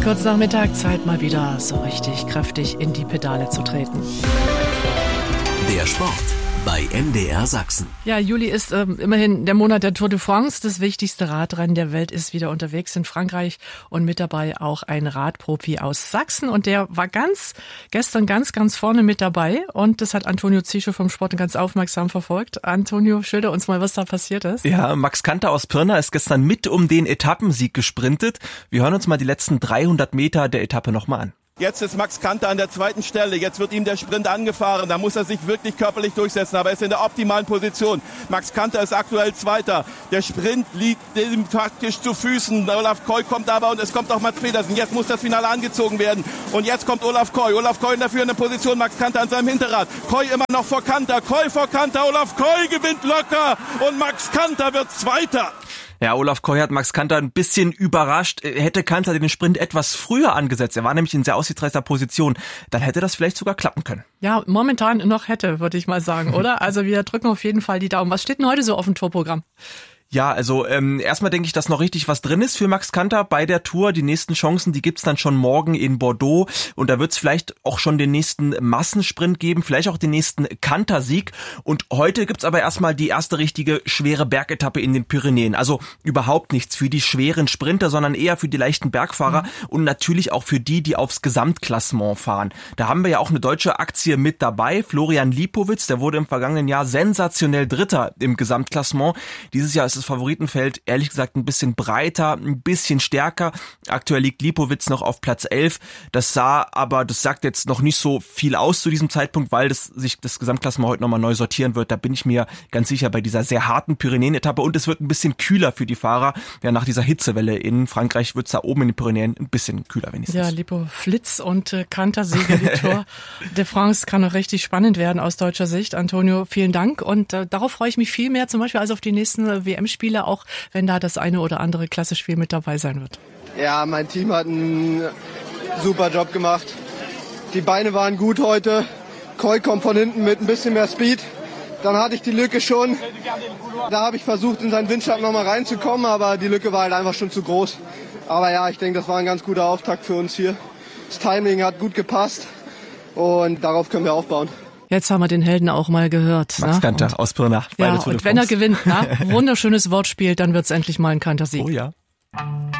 Kurz nach Mittagszeit mal wieder so richtig kräftig in die Pedale zu treten. Der Sport bei MDR Sachsen. Ja, Juli ist immerhin der Monat der Tour de France. Das wichtigste Radrennen der Welt ist wieder unterwegs in Frankreich und mit dabei auch ein Radprofi aus Sachsen. Und der war gestern ganz vorne mit dabei. Und das hat Antonio Zischow vom Sport ganz aufmerksam verfolgt. Antonio, schilder uns mal, was da passiert ist. Ja, Max Kanter aus Pirna ist gestern mit um den Etappensieg gesprintet. Wir hören uns mal die letzten 300 Meter der Etappe nochmal an. Jetzt ist Max Kanter an der zweiten Stelle. Jetzt wird ihm der Sprint angefahren. Da muss er sich wirklich körperlich durchsetzen. Aber er ist in der optimalen Position. Max Kanter ist aktuell Zweiter. Der Sprint liegt ihm faktisch zu Füßen. Olaf Koy kommt aber und es kommt auch Mats Pedersen. Jetzt muss das Finale angezogen werden. Und jetzt kommt Olaf Koy. Olaf Koy in der führenden Position. Max Kanter an seinem Hinterrad. Koy immer noch vor Kanter. Koy vor Kanter. Olaf Koy gewinnt locker. Und Max Kanter wird Zweiter. Ja, Olaf Koy hat Max Kanter ein bisschen überrascht. Hätte Kanter den Sprint etwas früher angesetzt, er war nämlich in sehr aussichtsreicher Position, dann hätte das vielleicht sogar klappen können. Ja, momentan noch hätte, würde ich mal sagen, oder? Also wir drücken auf jeden Fall die Daumen. Was steht denn heute so auf dem Tourprogramm? Ja, also erstmal denke ich, dass noch richtig was drin ist für Max Kanter bei der Tour. Die nächsten Chancen, die gibt's dann schon morgen in Bordeaux. Und da wird's vielleicht auch schon den nächsten Massensprint geben, vielleicht auch den nächsten Kanter-Sieg. Und heute gibt's aber erstmal die erste richtige schwere Bergetappe in den Pyrenäen. Also überhaupt nichts für die schweren Sprinter, sondern eher für die leichten Bergfahrer und natürlich auch für die aufs Gesamtklassement fahren. Da haben wir ja auch eine deutsche Aktie mit dabei. Florian Lipowitz, der wurde im vergangenen Jahr sensationell Dritter im Gesamtklassement. Dieses Jahr ist das Favoritenfeld ehrlich gesagt ein bisschen breiter, ein bisschen stärker. Aktuell liegt Lipowitz noch auf Platz 11. Das sagt jetzt noch nicht so viel aus zu diesem Zeitpunkt, weil sich das Gesamtklassement heute nochmal neu sortieren wird. Da bin ich mir ganz sicher bei dieser sehr harten Pyrenäen-Etappe. Und es wird ein bisschen kühler für die Fahrer. Ja, nach dieser Hitzewelle in Frankreich wird es da oben in den Pyrenäen ein bisschen kühler wenigstens. Ja, Lipowitz und Kanter-Siege, die Tour de France kann noch richtig spannend werden aus deutscher Sicht. Antonio, vielen Dank. Und darauf freue ich mich viel mehr, zum Beispiel als auf die nächsten WM-Spiele, auch wenn da das eine oder andere Klassespiel mit dabei sein wird. Ja, mein Team hat einen super Job gemacht. Die Beine waren gut heute. Koy kommt von hinten mit ein bisschen mehr Speed. Dann hatte ich die Lücke schon. Da habe ich versucht, in seinen Windschatten nochmal reinzukommen, aber die Lücke war halt einfach schon zu groß. Aber ja, ich denke, das war ein ganz guter Auftakt für uns hier. Das Timing hat gut gepasst und darauf können wir aufbauen. Jetzt haben wir den Helden auch mal gehört. Max Kanter aus Pirna. Ja, und wenn er gewinnt, wunderschönes Wortspiel, dann wird's endlich mal ein Kanter-Sieg. Oh ja.